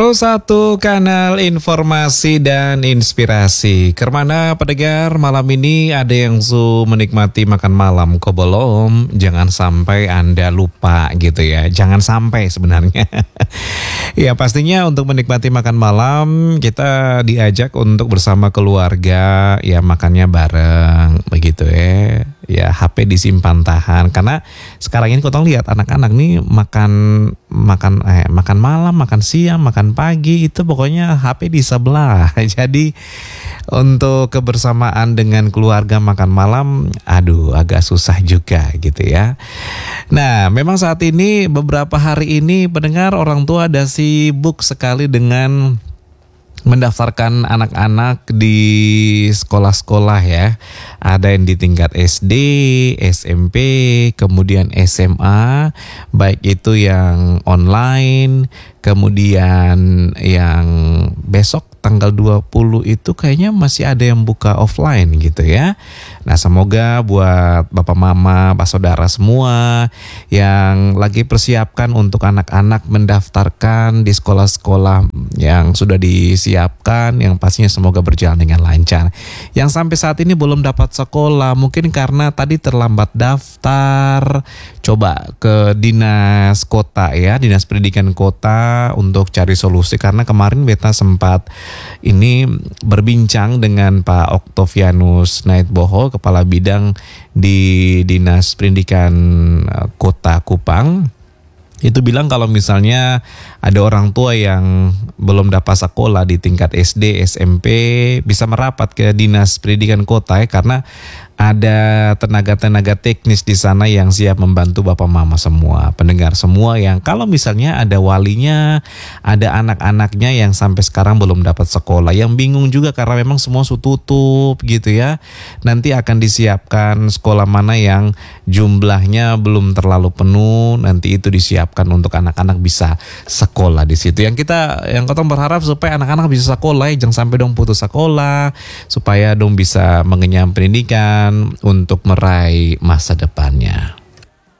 Pro 1 kanal informasi dan inspirasi. Kemana pendengar malam ini ada yang menikmati makan malam kok belum? Jangan sampai Anda lupa gitu ya. Jangan sampai sebenarnya. Ya pastinya untuk menikmati makan malam kita diajak untuk bersama keluarga ya makannya bareng begitu ya. Ya HP disimpan tahan karena sekarang ini kotong lihat anak-anak nih makan malam, makan siang, makan pagi itu pokoknya HP di sebelah. Jadi untuk kebersamaan dengan keluarga makan malam agak susah juga gitu ya. Nah, memang saat ini beberapa hari ini pendengar orang tua ada sibuk sekali dengan mendaftarkan anak-anak di sekolah-sekolah ya. Ada yang di tingkat SD, SMP, kemudian SMA, baik itu yang online, kemudian yang besok tanggal 20 itu kayaknya masih ada yang buka offline gitu ya. Nah semoga buat bapak mama, pak saudara semua yang lagi persiapkan untuk anak-anak mendaftarkan di sekolah-sekolah yang sudah disiapkan, yang pastinya semoga berjalan dengan lancar. Yang sampai saat ini belum dapat sekolah, mungkin karena tadi terlambat daftar, coba ke dinas kota ya, dinas pendidikan kota untuk cari solusi. Karena kemarin beta sempat ini berbincang dengan Pak Oktavianus Naitboho, Kepala Bidang di Dinas Pendidikan Kota Kupang. Itu bilang kalau misalnya ada orang tua yang belum dapat sekolah di tingkat SD, SMP bisa merapat ke Dinas Pendidikan Kota ya, karena ada tenaga-tenaga teknis di sana yang siap membantu bapak mama semua, pendengar semua yang kalau misalnya ada walinya, ada anak-anaknya yang sampai sekarang belum dapat sekolah, yang bingung juga karena memang semua tutup gitu ya. Nanti akan disiapkan sekolah mana yang jumlahnya belum terlalu penuh, nanti itu disiapkan untuk anak-anak bisa sekolah di situ. Yang kita berharap supaya anak-anak bisa sekolah ya, jangan sampai dong putus sekolah, supaya dong bisa mengenyam pendidikan untuk meraih masa depannya.